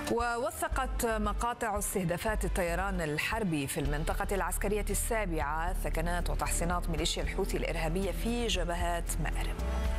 ووثقت مقاطع استهدافات الطيران الحربي في المنطقة العسكرية السابعة ثكنات وتحصينات ميليشيا الحوثي الإرهابية في جبهات مأرب.